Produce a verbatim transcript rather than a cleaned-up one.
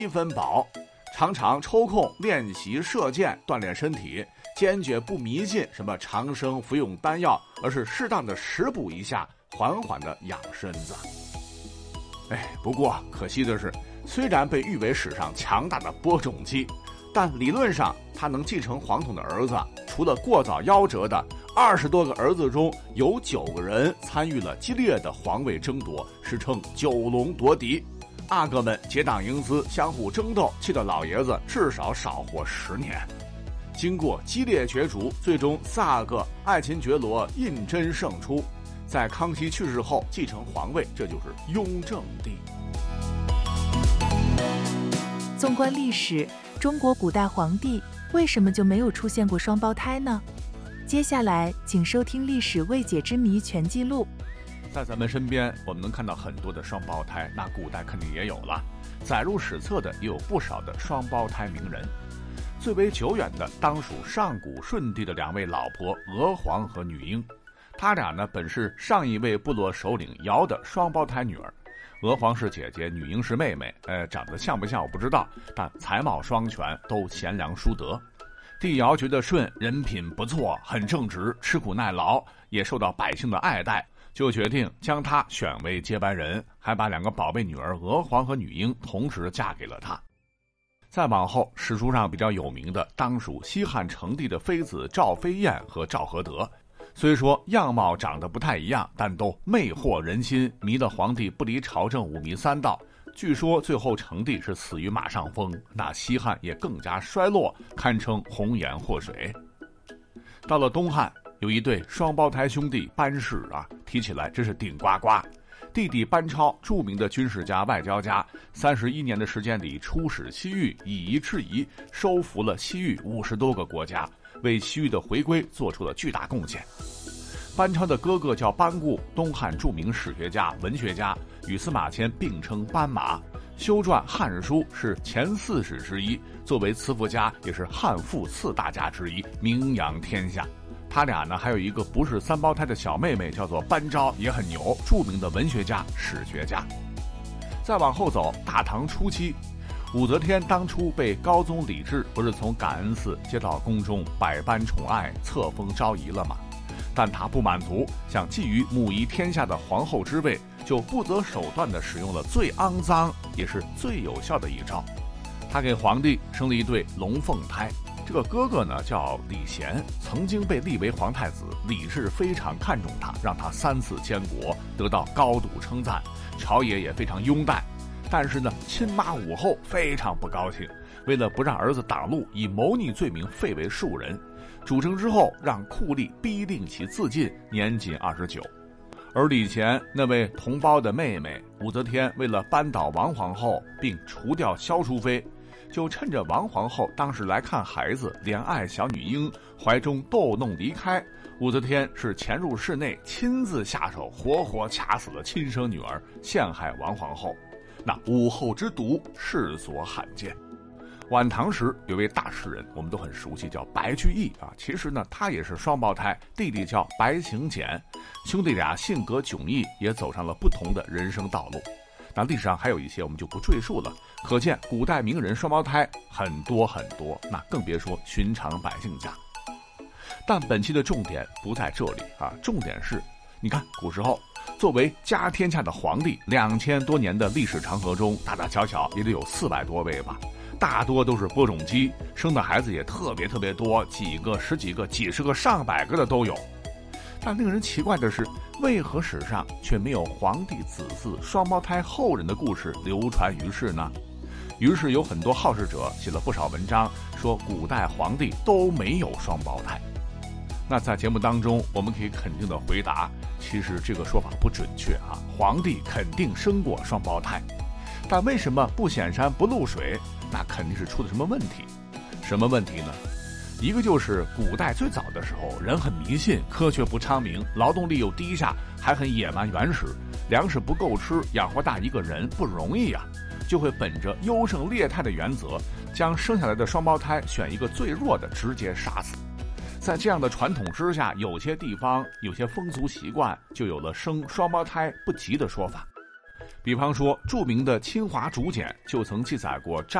一分饱，常常抽空练习射箭锻炼身体，坚决不迷信什么长生服用丹药，而是适当的食补一下，缓缓的养身子。哎，不过可惜的是，虽然被誉为史上强大的播种机，但理论上他能继承皇统的儿子，除了过早夭折的二十多个儿子中，有九个人参与了激烈的皇位争夺，史称九龙夺嫡。阿哥们结党营私，相互争斗，气得老爷子至少少活十年。经过激烈角逐，最终四阿哥爱新觉罗胤禛胜出，在康熙去世后继承皇位，这就是雍正帝。 纵观历史，中国古代皇帝为什么就没有出现过双胞胎呢？接下来请收听《历史未解之谜全记录》。 在咱们身边，我们能看到很多的双胞胎，那古代肯定也有了。载入史册的也有不少的双胞胎名人。最为久远的当属上古舜帝的两位老婆娥皇和女英。他俩呢本是上一位部落首领尧的双胞胎女儿，娥皇是姐姐，女英是妹妹。呃，长得像不像我不知道，但才貌双全，都贤良淑德。帝尧觉得舜人品不错，很正直，吃苦耐劳，也受到百姓的爱戴，就决定将他选为接班人，还把两个宝贝女儿娥皇和女英同时嫁给了他。再往后，史书上比较有名的当属西汉成帝的妃子赵飞燕和赵合德。虽说样貌长得不太一样，但都魅惑人心，迷了皇帝不离朝政五迷三道。据说最后成帝是死于马上风，那西汉也更加衰落，堪称红颜祸水。到了东汉，有一对双胞胎兄弟班氏啊，提起来真是顶呱呱。弟弟班超，著名的军事家、外交家，三十一年的时间里出使西域，以夷制夷，收服了西域五十多个国家，为西域的回归做出了巨大贡献。班超的哥哥叫班固，东汉著名史学家、文学家，与司马迁并称班马，修撰《汉书》是前四史之一，作为词赋家也是汉赋四大家之一，名扬天下。他俩呢还有一个不是三胞胎的小妹妹，叫做班昭，也很牛，著名的文学家、史学家。再往后走，大唐初期，武则天当初被高宗李治不是从感恩寺接到宫中，百般宠爱，册封昭仪了吗？但他不满足，想觊觎母仪天下的皇后之位，就不择手段地使用了最肮脏也是最有效的一招。他给皇帝生了一对龙凤胎，这个哥哥呢叫李贤，曾经被立为皇太子，李治非常看重他，让他三次监国，得到高度称赞，朝野也非常拥戴。但是呢，亲妈武后非常不高兴，为了不让儿子挡路，以谋逆罪名废为庶人。主政之后，让酷吏逼令其自尽，年仅二十九。而李贤那位同胞的妹妹武则天，为了扳倒王皇后并除掉萧淑妃，就趁着王皇后当时来看孩子，怜爱小女婴，怀中逗弄离开，武则天是潜入室内，亲自下手，活活掐死了亲生女儿，陷害王皇后。那武后之毒，世所罕见。晚唐时有位大诗人，我们都很熟悉，叫白居易啊。其实呢，他也是双胞胎，弟弟叫白行简，兄弟俩性格迥异，也走上了不同的人生道路。那历史上还有一些我们就不赘述了，可见古代名人双胞胎很多很多，那更别说寻常百姓家。但本期的重点不在这里啊，重点是，你看古时候作为家天下的皇帝，两千多年的历史长河中，大大小小也得有四百多位吧。大多都是播种机，生的孩子也特别特别多，几个、十几个、几十个、上百个的都有。但令人奇怪的是，为何史上却没有皇帝子嗣双胞胎后人的故事流传于世呢？于是有很多好事者写了不少文章，说古代皇帝都没有双胞胎。那在节目当中，我们可以肯定的回答，其实这个说法不准确啊，皇帝肯定生过双胞胎，但为什么不显山不露水？那肯定是出了什么问题。什么问题呢？一个就是古代最早的时候，人很迷信，科学不昌明，劳动力又低下，还很野蛮原始，粮食不够吃，养活大一个人不容易啊，就会本着优胜劣汰的原则，将生下来的双胞胎选一个最弱的直接杀死。在这样的传统之下，有些地方有些风俗习惯就有了生双胞胎不吉的说法。 比方说，著名的《清华竹简》就曾记载过战